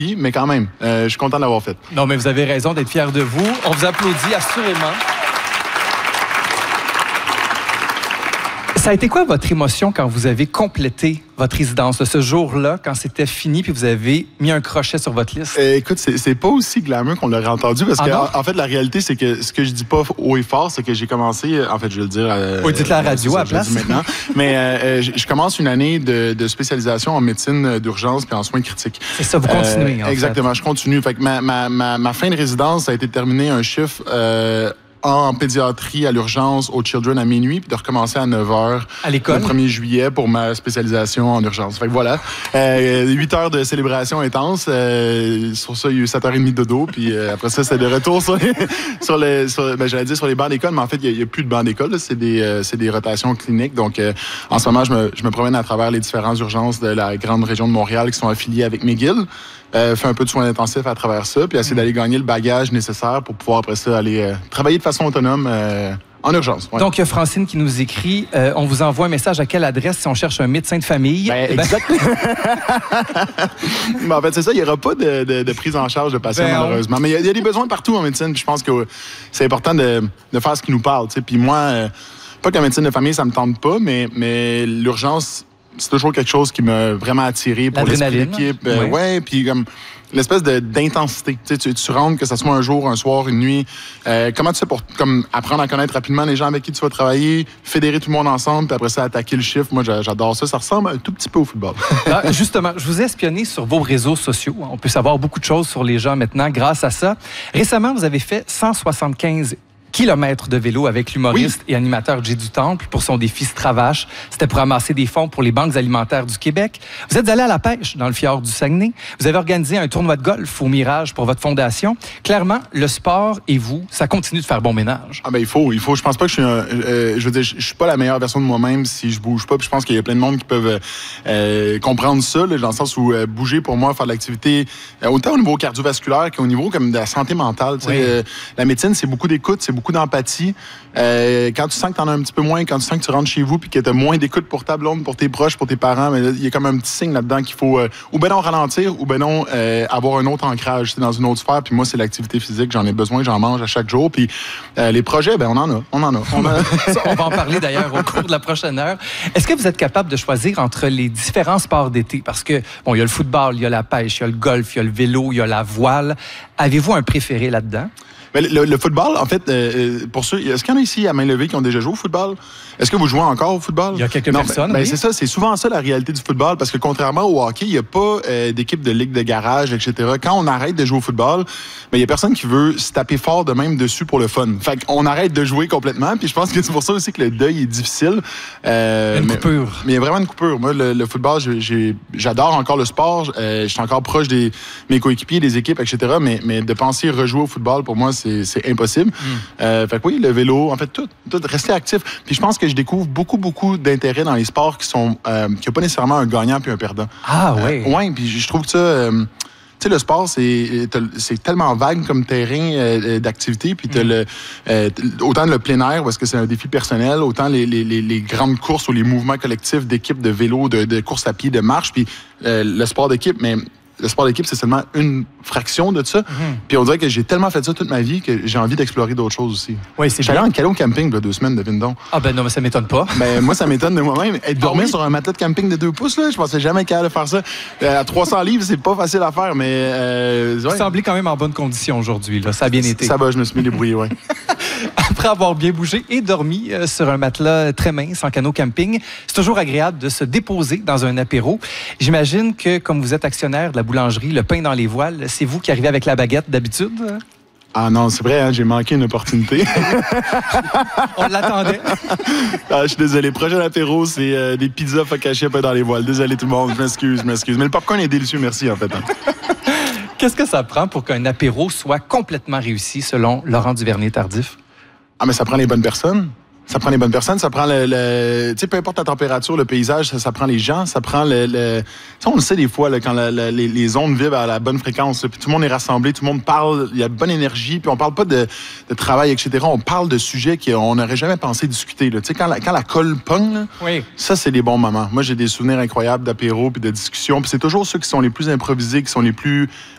mais quand même, je suis content de l'avoir fait. Non, mais vous avez raison d'être fiers de vous. On vous applaudit assurément. Ça a été quoi votre émotion quand vous avez complété votre résidence, ce jour-là, quand c'était fini, puis vous avez mis un crochet sur votre liste? Écoute, c'est pas aussi glamour qu'on l'aurait entendu, parce que en fait, la réalité, c'est que ce que je dis pas haut et fort, c'est que j'ai commencé, en fait, je vais le dire... oui, dites-le à la radio, à la place. Maintenant, mais je commence une année de spécialisation en médecine d'urgence puis en soins critiques. C'est ça, vous continuez, en exactement, fait. je continue. Fait que ma fin de résidence a été terminée un chiffre... en pédiatrie à l'urgence au Children à minuit, puis de recommencer à 9h à l'école le 1er juillet pour ma spécialisation en urgence. Fait que voilà, 8 heures de célébration intense. Sur ça, il y a eu 7h30 de dodo, puis après ça, c'est de retour sur les bancs d'école, mais en fait, il n'y a plus de bancs d'école. C'est des rotations cliniques. Donc, en ce moment, je me promène à travers les différentes urgences de la grande région de Montréal qui sont affiliées avec McGill. Fait un peu de soins intensifs à travers ça, puis essayer d'aller gagner le bagage nécessaire pour pouvoir après ça aller travailler de façon autonome en urgence. Ouais. Donc, il y a Francine qui nous écrit, on vous envoie un message à quelle adresse si on cherche un médecin de famille? Exactement. En fait, c'est ça, il n'y aura pas de prise en charge de patients, malheureusement. Mais il y a des besoins partout en médecine, puis je pense que c'est important de faire ce qui nous parle. Puis moi, pas que la médecine de famille, ça me tente pas, mais l'urgence... C'est toujours quelque chose qui m'a vraiment attiré pour l'esprit d'équipe. Ouais, puis comme l'espèce d'intensité. Tu rentres, que ce soit un jour, un soir, une nuit. Comment tu fais pour apprendre à connaître rapidement les gens avec qui tu vas travailler, fédérer tout le monde ensemble, puis après ça, attaquer le chiffre. Moi, j'adore ça. Ça ressemble un tout petit peu au football. Justement, je vous ai espionné sur vos réseaux sociaux. On peut savoir beaucoup de choses sur les gens maintenant grâce à ça. Récemment, vous avez fait 175 kilomètres de vélo avec l'humoriste et animateur Jay du Temple pour son défi Stravache. C'était pour amasser des fonds pour les banques alimentaires du Québec. Vous êtes allé à la pêche dans le fjord du Saguenay. Vous avez organisé un tournoi de golf au Mirage pour votre fondation. Clairement, le sport et vous, ça continue de faire bon ménage. Il faut. Je pense pas que je suis pas la meilleure version de moi-même si je bouge pas. Puis je pense qu'il y a plein de monde qui peuvent comprendre ça, là, dans le sens où bouger pour moi, faire de l'activité, autant au niveau cardiovasculaire qu'au niveau comme de la santé mentale. La médecine, c'est beaucoup d'écoute, c'est beaucoup d'empathie. Quand tu sens que tu en as un petit peu moins, quand tu sens que tu rentres chez vous puis que tu as moins d'écoute pour ta blonde, pour tes proches, pour tes parents, mais il y a comme un petit signe là-dedans qu'il faut ou ben non ralentir ou ben non avoir un autre ancrage dans une autre sphère. Puis moi, c'est l'activité physique. J'en ai besoin, j'en mange à chaque jour. Puis les projets, on en a. On va en parler d'ailleurs au cours de la prochaine heure. Est-ce que vous êtes capable de choisir entre les différents sports d'été? Parce que, il y a le football, il y a la pêche, il y a le golf, il y a le vélo, il y a la voile. Avez-vous un préféré là-dedans? Mais le football, en fait, pour ceux... Est-ce qu'il y en a ici à main levée qui ont déjà joué au football? Est-ce que vous jouez encore au football? Il y a quelques personnes, oui. C'est ça, c'est souvent ça la réalité du football, parce que contrairement au hockey, il n'y a pas d'équipe de ligue de garage, etc. Quand on arrête de jouer au football, il n'y a personne qui veut se taper fort de même dessus pour le fun. Fait qu'on arrête de jouer complètement, puis je pense que c'est pour ça aussi que le deuil est difficile. Une coupure. Mais il y a vraiment une coupure. Moi, le football, j'adore encore le sport. Je suis encore proche de mes coéquipiers, des équipes, etc. Mais de penser rejouer au football, pour moi, c'est impossible. Fait que oui, le vélo, en fait, tout rester actif. Puis je pense que je découvre beaucoup d'intérêt dans les sports qui n'ont pas nécessairement un gagnant puis un perdant. Ah oui. Oui, puis je trouve que ça... tu sais, le sport, c'est tellement vague comme terrain d'activité, puis autant le plein air, parce que c'est un défi personnel, autant les grandes courses ou les mouvements collectifs d'équipe de vélo, de course à pied, de marche, puis le sport d'équipe, mais... Le sport d'équipe, c'est seulement une fraction de ça. Puis on dirait que j'ai tellement fait ça toute ma vie que j'ai envie d'explorer d'autres choses aussi. Oui, c'est J'allais en canot camping, 2 semaines, devine donc. Ah ben non, mais ça m'étonne pas. Ben moi, ça m'étonne de moi-même. Dormir sur un matelas de camping de 2 pouces, là, je pensais jamais être capable de faire ça. À 300 livres, c'est pas facile à faire, mais... Vous semblez quand même en bonne condition aujourd'hui, là. Ça a bien été. Ça va, je me suis mis débrouillé, oui. Après avoir bien bougé et dormi sur un matelas très mince en canot camping, c'est toujours agréable de se déposer dans un apéro. J'imagine que, comme vous êtes actionnaire de la boulangerie Le Pain dans les Voiles, c'est vous qui arrivez avec la baguette d'habitude? Ah non, c'est vrai, hein, j'ai manqué une opportunité. On l'attendait. Je suis désolé. Prochain apéro, c'est des pizzas focaccia Pain dans les Voiles. Désolé tout le monde, je m'excuse. Mais le popcorn est délicieux, merci en fait. Qu'est-ce que ça prend pour qu'un apéro soit complètement réussi, selon Laurent Duvernay-Tardif? Ah, mais ça prend les bonnes personnes. Ça prend les bonnes personnes, ça prend tu sais, peu importe la température, le paysage, ça prend les gens, ça prend tu sais, on le sait des fois, là, quand les ondes vibrent à la bonne fréquence, puis tout le monde est rassemblé, tout le monde parle, il y a bonne énergie, puis on parle pas de travail, etc. On parle de sujets qu'on n'aurait jamais pensé discuter, là. Tu sais, quand la colle pogne, là, oui. Ça, c'est des bons moments. Moi, j'ai des souvenirs incroyables d'apéro puis de discussions, puis c'est toujours ceux qui sont les plus improvisés, qui sont les plus